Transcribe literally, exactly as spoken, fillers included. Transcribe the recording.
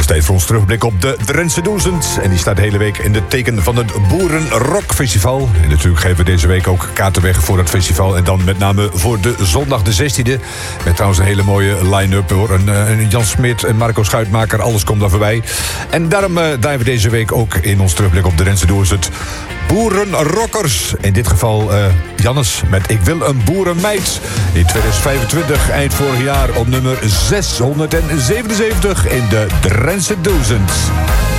is tijd voor ons terugblik op de Drentse Duizend. En die staat de hele week in het teken van het Boerenrockfestival. En natuurlijk geven we deze week ook kaarten weg voor het festival. En dan met name voor de zondag de zestiende. Met trouwens een hele mooie line-up hoor. En, uh, Jan Smit en Marco Schuitmaker, alles komt daar voorbij. En daarom uh, draaien we deze week ook in ons terugblik op de Drentse Duizend Boerenrockers. In dit geval uh, Jannes met Ik wil een boerenmeid. In tweeduizend vijfentwintig, eind vorig jaar op nummer zeshonderdzevenenzeventig in de Drentse Duizend.